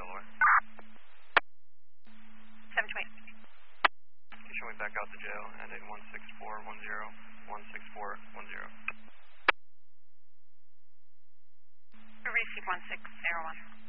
Delaware. 728. You show me back out to jail, ending 16410, 16410. Receive 1601.